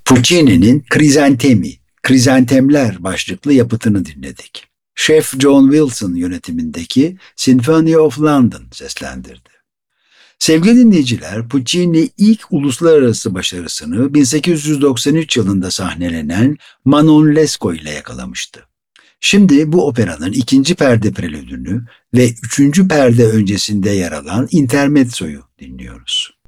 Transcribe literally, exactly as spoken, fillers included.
Puccini'nin Krizantemi, Krizantemler başlıklı yapıtını dinledik. Şef John Wilson yönetimindeki Symphony of London seslendirdi. Sevgili dinleyiciler, Puccini ilk uluslararası başarısını bin sekiz yüz doksan üç yılında sahnelenen Manon Lescaut ile yakalamıştı. Şimdi bu operanın ikinci perde prelüdünü ve üçüncü perde öncesinde yer alan intermezzoyu dinliyoruz.